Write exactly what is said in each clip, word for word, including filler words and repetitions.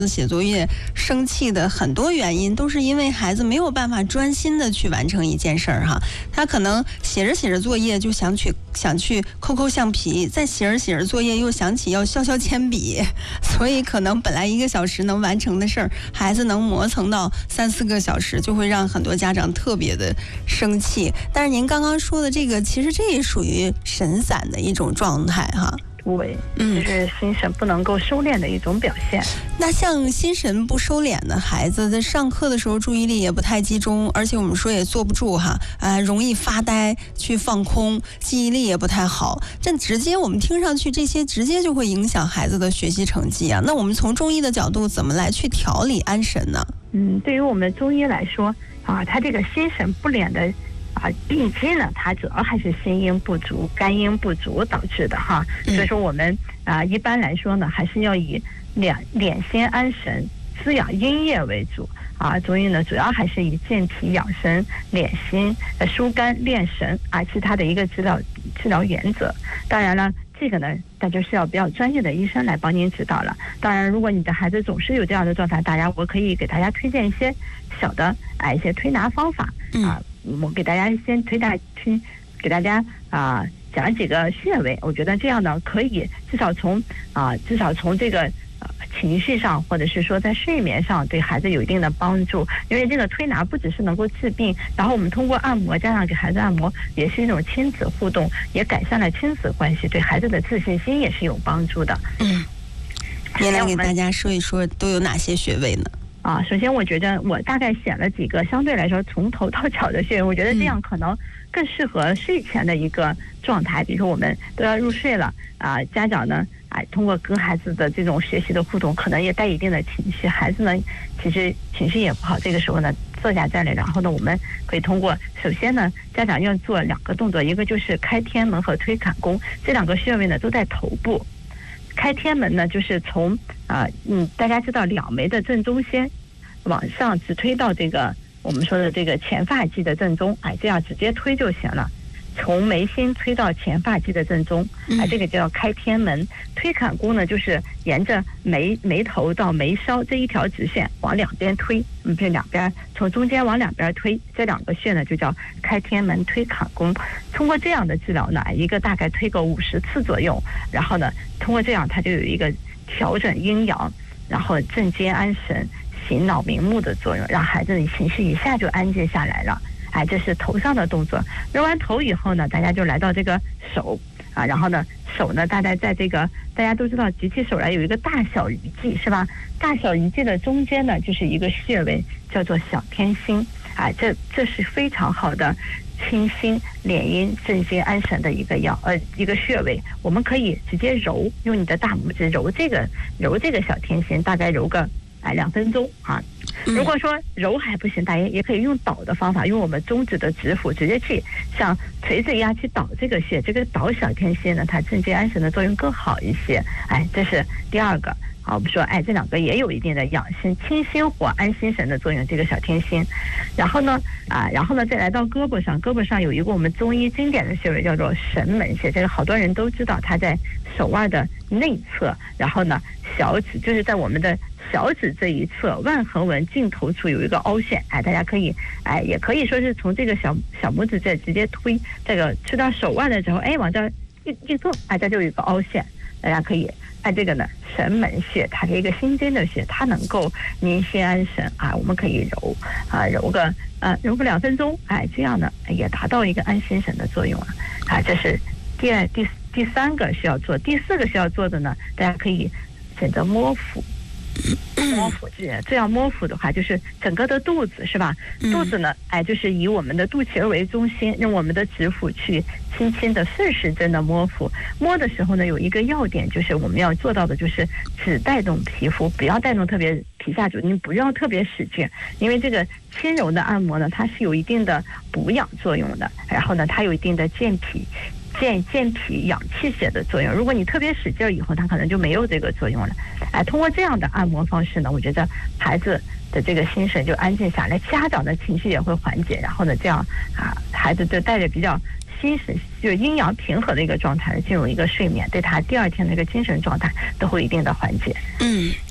写作业生气的很多原因都是因为孩子没有办法专心的去完成一件事儿哈，他可能写着写着作业就想去想去抠抠橡皮，再写着写着作业又想起要削削铅笔，所以可能本来一个小时能完成的事儿，孩子能磨蹭到三四个小时，就会让很多家长特别的生气。但是您刚刚说的这个，其实这也属于神散的一种状态哈。 对，就是心神不能够收敛的一种表现。 那像心神不收敛的孩子，在上课的时候注意力也不太集中，而且我们说也坐不住哈，啊、呃，容易发呆，去放空，记忆力也不太好。这直接我们听上去这些直接就会影响孩子的学习成绩啊。那我们从中医的角度怎么来去调理安神呢？ 嗯，对于我们中医来说啊，他这个心神不敛的。啊，病机呢，它主要还是心阴不足、肝阴不足导致的哈。所以说我们啊，一般来说呢，还是要以敛敛心安神、滋养阴液为主啊。中医呢，主要还是以健脾养神、敛心、疏肝练神啊，是它的一个治疗治疗原则。当然了，这个呢，那就是要比较专业的医生来帮您指导了。当然，如果你的孩子总是有这样的状态，大家我可以给大家推荐一些小的啊一些推拿方法啊。我给大家先推大推给大家啊、呃、讲几个穴位，我觉得这样呢可以至少从啊、呃、至少从这个呃情绪上或者是说在睡眠上对孩子有一定的帮助。因为这个推拿不只是能够治病，然后我们通过按摩加上给孩子按摩，也是一种亲子互动，也改善了亲子关系，对孩子的自信心也是有帮助的。 嗯，您来给大家说一说都有哪些穴位呢？ 啊，首先我觉得我大概选了几个相对来说从头到脚的穴位，我觉得这样可能更适合睡前的一个状态。比如说我们都要入睡了啊，家长呢啊通过跟孩子的这种学习的互动，可能也带一定的情绪，孩子呢其实情绪也不好，这个时候呢坐下再来，然后呢我们可以通过首先呢家长要做两个动作，一个就是开天门和推坎宫，这两个穴位呢都在头部。开天门呢，就是从啊、呃，嗯，大家知道两眉的正中线往上直推到这个我们说的这个前发际的正中，哎，这样直接推就行了。从眉心推到前发际的正中，哎，这个叫开天门。推坎宫呢，就是沿着眉眉头到眉梢这一条直线往两边推，嗯，这两边从中间往两边推，这两个穴呢就叫开天门、推坎宫。通过这样的治疗呢，一个大概推个五十次左右，然后呢，通过这样它就有一个调整阴阳，然后镇坚安神、醒脑明目的作用，让孩子的情绪一下就安静下来了。哎，这是头上的动作。揉完头以后呢，大家就来到这个手啊，然后呢，手呢大概在这个大家都知道举起手来有一个大小鱼际是吧？大小鱼际的中间呢，就是一个穴位叫做小天心。哎，这这是非常好的清心敛阴、镇心安神的一个药呃一个穴位。我们可以直接揉，用你的大拇指揉这个揉这个小天心，大概揉个哎两分钟啊。如果说揉还不行，大家也可以用捣的方法，用我们中指的指腹直接去像锤子一样去捣这个穴，这个捣小天心呢，它镇静安神的作用更好一些。哎，这是第二个。好，我们说，哎，这两个也有一定的养心、清心火、安心神的作用。这个小天心，然后呢，啊，然后呢，再来到胳膊上，胳膊上有一个我们中医经典的穴位叫做神门穴，这个好多人都知道，它在手腕的内侧，然后呢，小指就是在我们的小指这一侧腕横纹尽头处有一个凹陷，哎，大家可以，哎，也可以说是从这个小小拇指这直接推，这个推到手腕的时候，哎，往这一一做，哎，这就有一个凹陷，大家可以。按这个呢，神门穴，它是一个心经的穴，它能够宁心安神啊。我们可以揉啊，揉个呃揉个两分钟，哎，这样呢也达到一个安心神的作用了啊。这是第二、第第三个需要做，第四个需要做的呢，大家可以选择摸腹。摸腹这这样摸腹的话，就是整个的肚子是吧？肚子呢，哎，就是以我们的肚脐儿为中心，用我们的指腹去轻轻的顺时针的摸腹。摸的时候呢，有一个要点，就是我们要做到的就是只带动皮肤，不要带动特别皮下主，你不要特别使劲，因为这个轻柔的按摩呢，它是有一定的补养作用的，然后呢，它有一定的健脾。健健脾养气血的作用，如果你特别使劲儿以后，它可能就没有这个作用了。哎，通过这样的按摩方式呢，我觉得孩子的这个心神就安静下来，家长的情绪也会缓解，然后呢，这样啊，孩子就带着比较心神就是阴阳平和的一个状态进入一个睡眠，对他第二天的一个精神状态都会有一定的缓解。 嗯。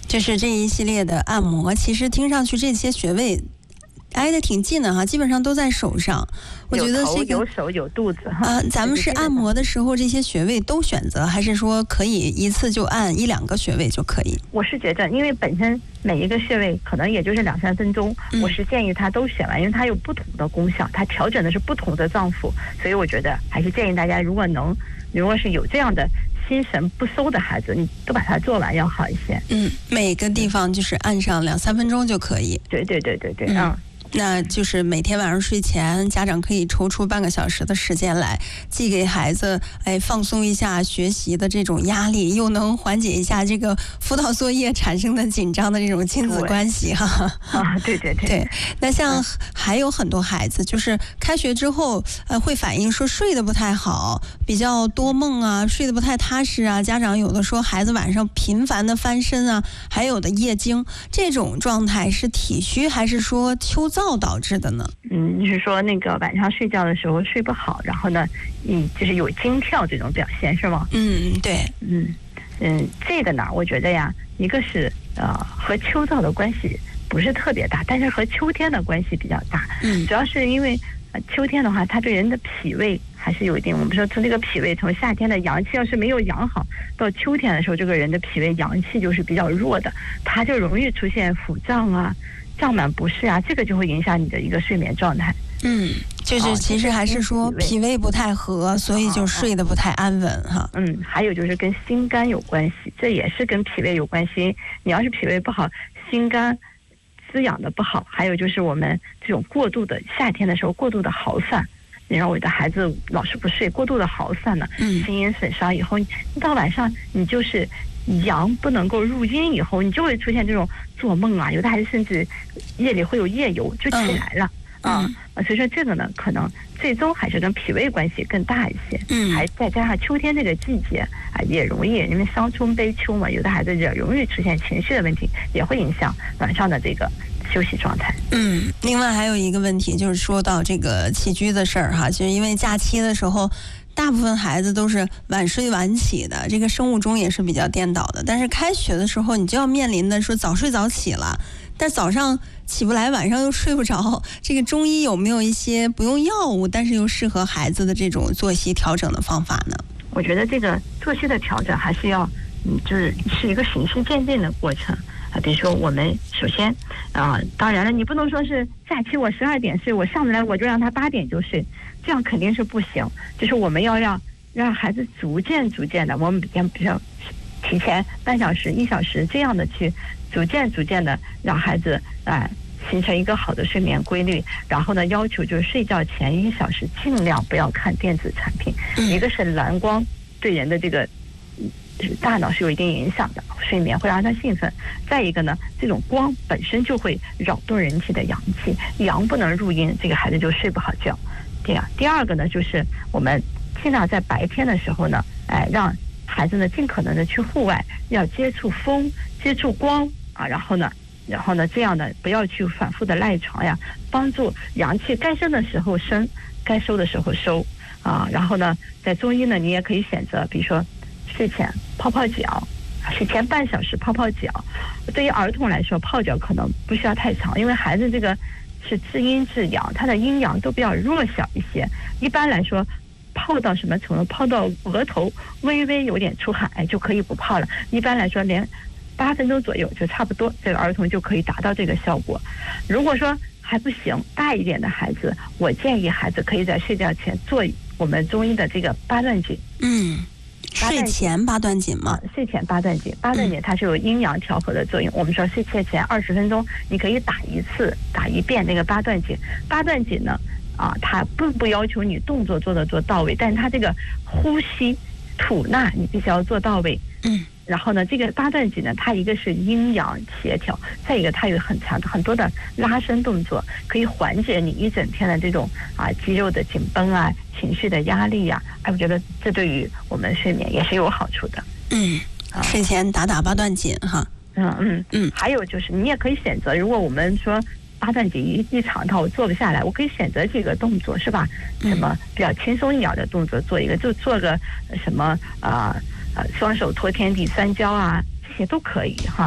就是这一系列的按摩，其实听上去这些穴位挨得挺近的哈，基本上都在手上。我觉得这个有手有肚子啊、呃，咱们是按摩的时候这些穴位都选择，还是说可以一次就按一两个穴位就可以？ 我是觉得，因为本身每一个穴位可能也就是两三分钟，嗯、我是建议他都选完，因为它有不同的功效，它调整的是不同的脏腑，所以我觉得还是建议大家，如果能，如果是有这样的心神不收的孩子，你都把它做完要好一些。 嗯，每个地方就是按上两三分钟就可以。 对对对对对，嗯。嗯那就是每天晚上睡前，家长可以抽出半个小时的时间来，既给孩子哎放松一下学习的这种压力，又能缓解一下这个辅导作业产生的紧张的这种亲子关系哈。 啊，对对对。 对，那像还有很多孩子，就是开学之后呃会反映说睡得不太好，比较多梦啊，睡得不太踏实啊。家长有的说孩子晚上频繁的翻身啊，还有的夜惊，这种状态是体虚还是说秋燥导致的呢？ 嗯，你是说那个晚上睡觉的时候睡不好，然后呢，嗯，就是有惊跳这种表现是吗？ 嗯，对， 嗯嗯，这个呢，我觉得呀，一个是呃和秋燥的关系不是特别大，但是和秋天的关系比较大。嗯，主要是因为呃秋天的话，它对人的脾胃还是有一定，我们说从这个脾胃从夏天的阳气要是没有养好，到秋天的时候，这个人的脾胃阳气就是比较弱的，他就容易出现腹胀啊。胀满不适啊，这个就会影响你的一个睡眠状态。 嗯，就是其实还是说脾胃不太和，所以就睡得不太安稳哈。 嗯，还有就是跟心肝有关系，这也是跟脾胃有关系。你要是脾胃不好，心肝滋养的不好，还有就是我们这种过度的夏天的时候过度的耗散，你让我的孩子老是不睡，过度的耗散呢，嗯，心阴损伤以后，你到晚上你就是阳不能够入阴以后，你就会出现这种做梦啊，有的孩子甚至夜里会有夜游就起来了、嗯、啊、嗯，所以说这个呢，可能最终还是跟脾胃关系更大一些。嗯，还再加上秋天这个季节啊，也容易因为伤春悲秋嘛，有的孩子也容易出现情绪的问题，也会影响晚上的这个休息状态。 嗯，另外还有一个问题就是说到这个起居的事儿哈，就是因为假期的时候。大部分孩子都是晚睡晚起的，这个生物钟也是比较颠倒的。但是开学的时候，你就要面临的说早睡早起了，但早上起不来，晚上又睡不着。这个中医有没有一些不用药物，但是又适合孩子的这种作息调整的方法呢？ 我觉得这个作息的调整还是要，嗯，就是是一个循序渐进的过程。啊，比如说我们首先啊、呃，当然了，你不能说是假期我十二点睡，我上得来我就让他八点就睡，这样肯定是不行。就是我们要让让孩子逐渐逐渐的，我们比较比较提前半小时、一小时这样的去逐渐逐渐的让孩子啊、呃、形成一个好的睡眠规律。然后呢，要求就是睡觉前一小时尽量不要看电子产品，一个是蓝光对人的这个。大脑是有一定影响的，睡眠会让他兴奋。再一个呢，这种光本身就会扰动人体的阳气，阳不能入阴，这个孩子就睡不好觉。这样，第二个呢，就是我们尽量在白天的时候呢，哎，让孩子呢尽可能的去户外，要接触风、接触光啊，然后呢，然后呢，这样呢，不要去反复的赖床呀，帮助阳气该生的时候生，该收的时候收啊。然后呢，在中医呢，你也可以选择，比如说。睡前泡泡脚，睡前半小时泡泡脚。对于儿童来说，泡脚可能不需要太长，因为孩子这个是至阴至阳，他的阴阳都比较弱小一些。一般来说，泡到什么程度？泡到额头微微有点出汗，哎，就可以不泡了。一般来说，连八分钟左右就差不多，这个儿童就可以达到这个效果。如果说还不行，大一点的孩子，我建议孩子可以在睡觉前做我们中医的这个八段锦。 嗯。睡前八段锦吗？ 睡前八段锦，八段锦它是有阴阳调和的作用。嗯、我们说睡前二十分钟，你可以打一次，打一遍那个八段锦。八段锦呢，啊，它不不要求你动作做的做到位，但是它这个呼吸吐纳你必须要做到位。嗯。然后呢，这个八段锦呢，它一个是阴阳协调，再一个它有很强很多的拉伸动作，可以缓解你一整天的这种啊肌肉的紧绷啊、情绪的压力呀、啊。哎，我觉得这对于我们睡眠也是有好处的。 嗯，啊、睡前打打八段锦哈。 嗯嗯嗯。还有就是你也可以选择，如果我们说八段锦一一长套我做不下来，我可以选择几个动作是吧？什么比较轻松一点的动作做一个，就做个什么啊。呃，双手托天地三焦啊，这些都可以哈。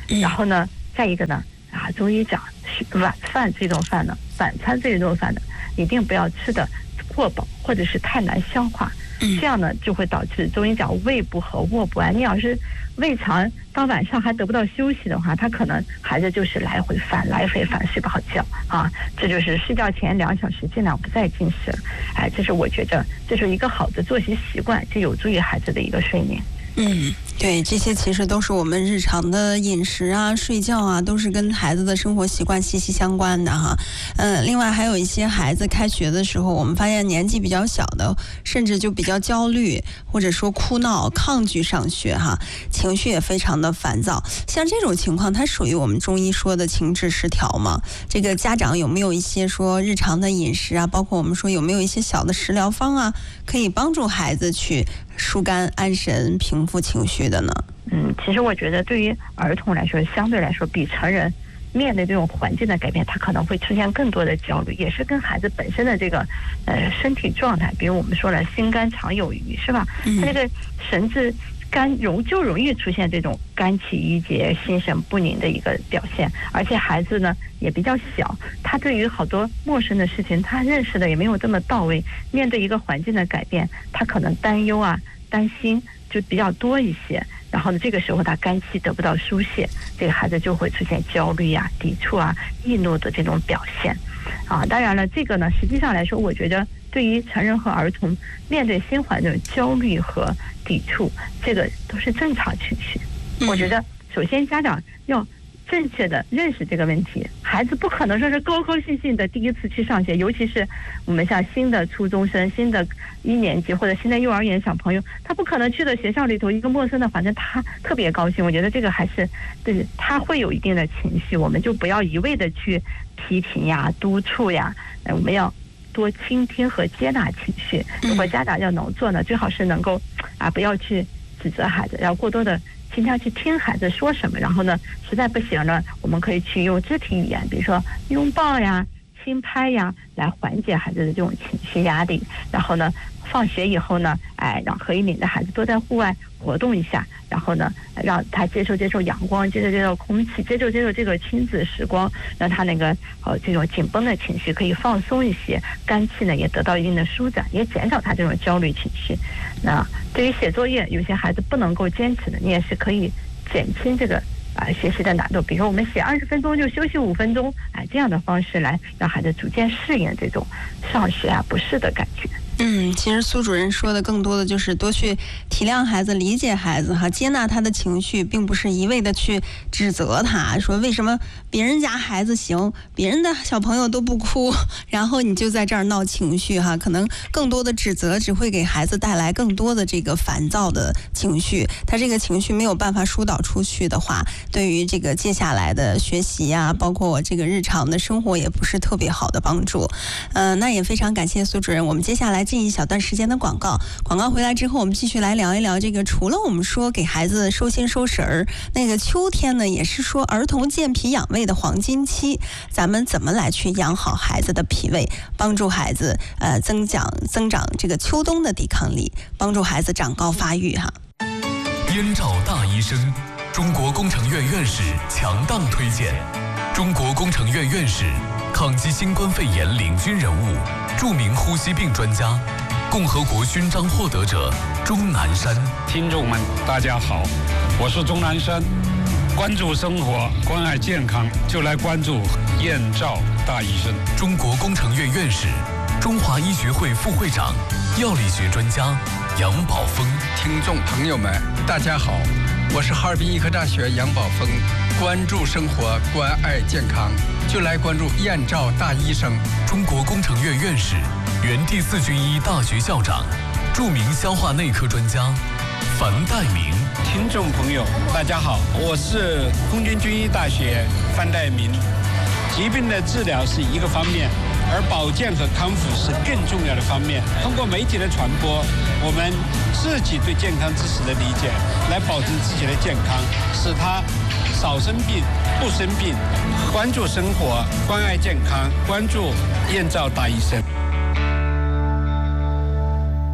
然后呢，再一个呢，啊，中医讲晚饭这顿饭呢，晚餐这一顿饭呢，一定不要吃的过饱或者是太难消化，这样呢就会导致中医讲胃不和卧不安。你要是胃肠到晚上还得不到休息的话，他可能孩子就是来回反来回反睡不好觉啊。这就是睡觉前两小时尽量不再进食，哎，这是我觉得这是一个好的作息习惯，就有助于孩子的一个睡眠。 嗯，对，这些其实都是我们日常的饮食啊、睡觉啊，都是跟孩子的生活习惯息息相关的哈。嗯，另外还有一些孩子开学的时候，我们发现年纪比较小的，甚至就比较焦虑，或者说哭闹、抗拒上学哈，情绪也非常的烦躁。像这种情况，它属于我们中医说的情志失调吗？这个家长有没有一些说日常的饮食啊，包括我们说有没有一些小的食疗方啊，可以帮助孩子去疏肝安神、平复情绪的呢？ 嗯，其实我觉得对于儿童来说，相对来说比成人面对这种环境的改变，他可能会出现更多的焦虑，也是跟孩子本身的这个呃身体状态，比如我们说了心肝常有余，是吧？他这个神志肝容就容易出现这种肝气郁结、心神不宁的一个表现，而且孩子呢也比较小，他对于好多陌生的事情，他认识的也没有这么到位。面对一个环境的改变，他可能担忧啊、担心就比较多一些。然后呢，这个时候他肝气得不到疏泄，这个孩子就会出现焦虑啊、抵触啊、易怒的这种表现。啊，当然了，这个呢，实际上来说，我觉得对于成人和儿童面对新环境的焦虑和抵触，这个都是正常情绪。我觉得首先家长要正确的认识这个问题，孩子不可能说是高高兴兴的第一次去上学，尤其是我们像新的初中生、新的一年级或者新的幼儿园小朋友，他不可能去到学校里头一个陌生的环境，他特别高兴。我觉得这个还是对他会有一定的情绪，我们就不要一味的去批评呀、督促呀，呃，我们要多倾听和接纳情绪。如果家长要能做呢，最好是能够啊，不要去指责孩子，要过多的尽量去听孩子说什么，然后呢，实在不行了，我们可以去用肢体语言，比如说拥抱呀、轻拍呀，来缓解孩子的这种情绪压力。然后呢，放学以后呢，哎，让可以领着孩子多在户外活动一下，然后呢，让他接受接受阳光，接受接受空气，接受接受这个亲子时光，让他那个呃这种紧绷的情绪可以放松一些，肝气呢也得到一定的舒展，也减少他这种焦虑情绪。那对于写作业，有些孩子不能够坚持的，你也是可以减轻这个啊、呃、学习的难度，比如说我们写二十分钟就休息五分钟，哎、呃，这样的方式来让孩子逐渐适应这种上学啊不适的感觉。 嗯，其实苏主任说的更多的就是多去体谅孩子、理解孩子哈，接纳他的情绪，并不是一味的去指责他，说为什么别人家孩子行，别人的小朋友都不哭，然后你就在这儿闹情绪哈。可能更多的指责只会给孩子带来更多的这个烦躁的情绪，他这个情绪没有办法疏导出去的话，对于这个接下来的学习呀、啊，包括我这个日常的生活也不是特别好的帮助。呃，那也非常感谢苏主任，我们接下来进一小段时间的广告，广告回来之后，我们继续来聊一聊这个。除了我们说给孩子收心收神儿，那个秋天呢，也是说儿童健脾养胃的黄金期，咱们怎么来去养好孩子的脾胃，帮助孩子呃增长增长这个秋冬的抵抗力，帮助孩子长高发育哈。 燕赵大医生，中国工程院院士强档推荐，中国工程院院士，抗击新冠肺炎领军人物，著名呼吸病专家，共和国勋章获得者钟南山。 听众们大家好，我是钟南山。关注生活，关爱健康，就来关注燕赵大医生。 中国工程院院士，中华医学会副会长，药理学专家杨宝峰。 听众朋友们大家好，我是哈尔滨医科大学杨宝峰。关注生活，关爱健康，就来关注燕赵大医生。 中国工程院院士，原第四军医大学校长，著名消化内科专家樊岱明。 听众朋友大家好，我是空军军医大学樊岱明。疾病的治疗是一个方面，而保健和康复是更重要的方面。通过媒体的传播，我们自己对健康知识的理解，来保证自己的健康，使他少生病不生病。关注生活，关爱健康，关注燕赵大医生。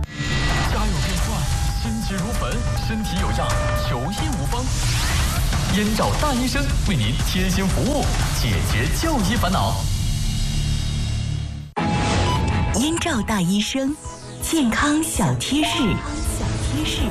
家有变幻，心急如焚，身体有恙，求医无方。 燕赵大医生为您贴心服务，解决就医烦恼。 燕赵大医生，健康小贴士。小贴士。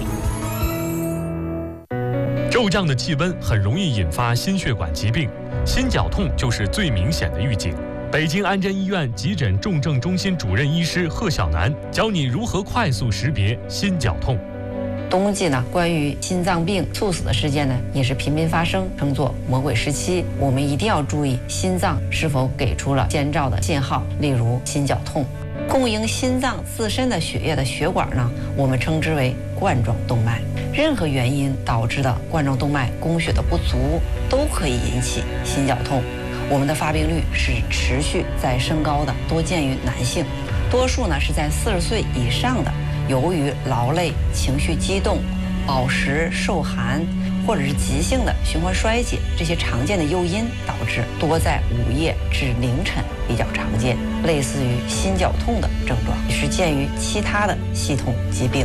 骤降的气温很容易引发心血管疾病，心绞痛就是最明显的预警。北京安贞医院急诊重症中心主任医师贺小楠教你如何快速识别心绞痛。 冬季呢，关于心脏病猝死的事件呢，也是频频发生，称作魔鬼时期。我们一定要注意心脏是否给出了先兆的信号，例如心绞痛。供应心脏自身的血液的血管呢，我们称之为冠状动脉。任何原因导致的冠状动脉供血的不足，都可以引起心绞痛。我们的发病率是持续在升高的，多见于男性，多数呢是在四十岁以上的。由于劳累、情绪激动、饱食受寒，或者是急性的循环衰竭这些常见的诱因导致，多在午夜至凌晨比较常见，类似于心绞痛的症状，也是见于其他的系统疾病。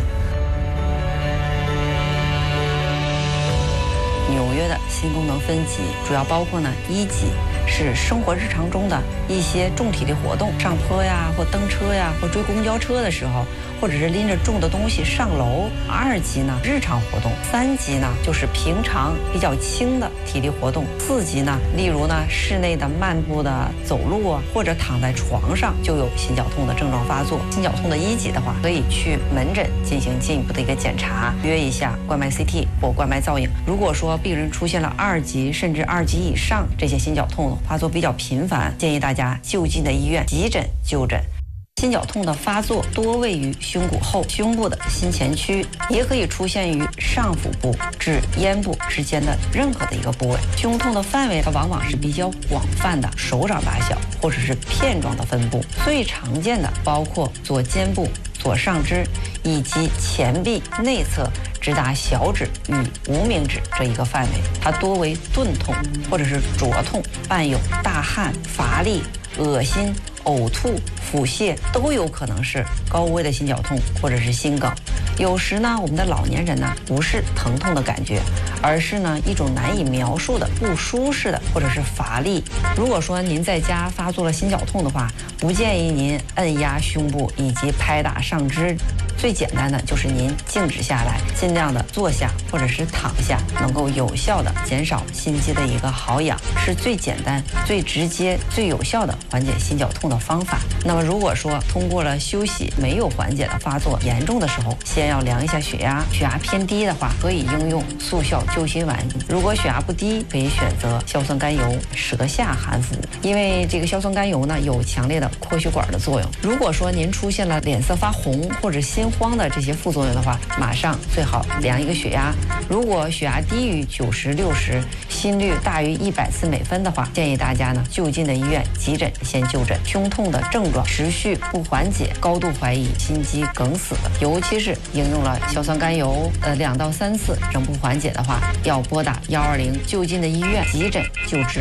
纽约的心功能分级主要包括呢，一级是生活日常中的一些重体力活动，上坡呀，或蹬车呀，或追公交车的时候，或者是拎着重的东西上楼。二级呢，日常活动。三级呢，就是平常比较轻的体力活动。四级呢，例如呢，室内的漫步的走路啊，或者躺在床上就有心绞痛的症状发作。心绞痛的一级的话，可以去门诊进行进一步的一个检查，约一下冠脉 C T 或冠脉造影。如果说病人出现了二级甚至二级以上这些心绞痛发作比较频繁，建议大家就近的医院急诊就诊。心绞痛的发作多位于胸骨后胸部的心前区，也可以出现于上腹部至咽部之间的任何的一个部位。胸痛的范围它往往是比较广泛的，手掌大小或者是片状的分布。最常见的包括左肩部、左上肢以及前臂内侧直达小指与无名指这一个范围，它多为钝痛或者是灼痛，伴有大汗、乏力、恶心、呕吐、腹泻，都有可能是高危的心绞痛或者是心梗。有时呢，我们的老年人呢，不是疼痛的感觉，而是呢一种难以描述的不舒适的或者是乏力。如果说您在家发作了心绞痛的话，不建议您按压胸部以及拍打上肢。最简单的就是您静止下来，尽量的坐下或者是躺下，能够有效的减少心肌的一个耗氧，是最简单、最直接、最有效的缓解心绞痛的方法。那么如果说通过了休息没有缓解的发作严重的时候，先要量一下血压，血压偏低的话，可以应用速效救心丸；如果血压不低，可以选择硝酸甘油舌下含服，因为这个硝酸甘油呢有强烈的扩血管的作用。如果说您出现了脸色发红或者心慌的这些副作用的话，马上最好量一个血压。如果血压低于九十、六十，心率大于一百次每分的话，建议大家呢就近的医院急诊先就诊。胸痛的症状持续不缓解，高度怀疑心肌梗死的，尤其是应用了硝酸甘油呃两到三次仍不缓解的话，要拨打幺二零就近的医院急诊救治。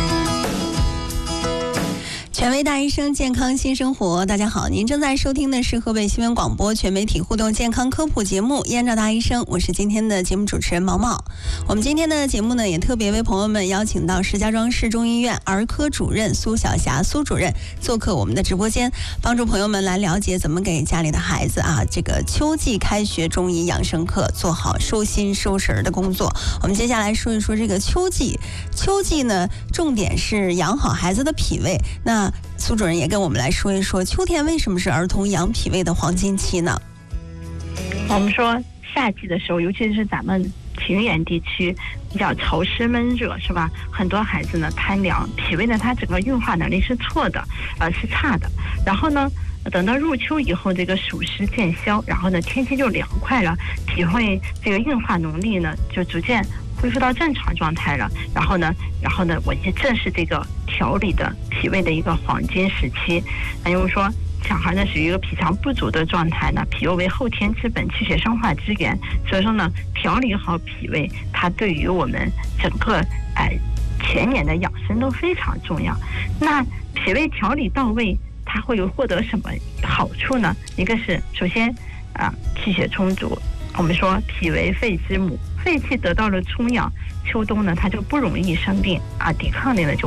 权威大医生健康新生活，大家好，您正在收听的是河北新闻广播全媒体互动健康科普节目《燕赵大医生》，我是今天的节目主持人毛毛。我们今天的节目呢，也特别为朋友们邀请到石家庄市中医院儿科主任苏晓霞苏主任做客我们的直播间，帮助朋友们来了解怎么给家里的孩子啊，这个秋季开学中医养生课做好收心收神的工作。我们接下来说一说这个秋季，秋季呢，重点是养好孩子的脾胃。那苏主任也跟我们来说一说，秋天为什么是儿童养脾胃的黄金期呢？ 我们说夏季的时候，尤其是咱们平原地区比较潮湿闷热，是吧？很多孩子呢贪凉，脾胃呢它整个运化能力是错的，呃是差的。然后呢，等到入秋以后，这个暑湿渐消，然后呢天气就凉快了，脾胃这个运化能力呢就逐渐恢复到正常状态了。然后呢，然后呢，我也正是这个调理的脾胃的一个黄金时期。那因为说小孩呢属于一个脾肠不足的状态呢，脾胃为后天之本，气血生化之源，所以说呢，调理好脾胃，它对于我们整个哎、呃、全年的养生都非常重要。那脾胃调理到位，它会有获得什么好处呢？一个是首先啊、呃、气血充足，我们说脾为肺之母。 肺气得到了充养，秋冬呢它就不容易生病啊，抵抗力呢就